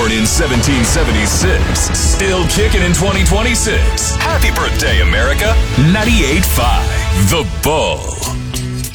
Born in 1776, still kicking in 2026. Happy birthday, America. 98.5 The Bull.